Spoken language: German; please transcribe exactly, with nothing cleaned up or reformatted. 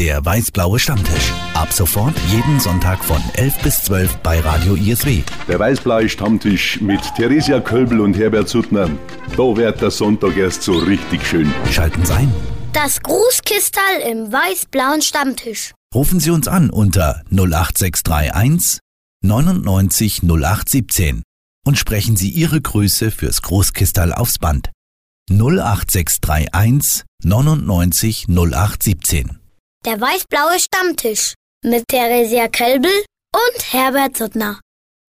Der weiß-blaue Stammtisch. Ab sofort jeden Sonntag von elf bis zwölf bei Radio I S W. Der weiß-blaue Stammtisch mit Theresia Kölbel und Herbert Suttner. Da wird der Sonntag erst so richtig schön. Schalten Sie ein. Das Grußkistal im weiß-blauen Stammtisch. Rufen Sie uns an unter null acht sechs drei eins neunundneunzig null acht siebzehn und sprechen Sie Ihre Grüße fürs Großkistal aufs Band. null acht sechs drei eins neunundneunzig null acht siebzehn. Der weiß-blaue Stammtisch mit Theresia Kölbel und Herbert Suttner.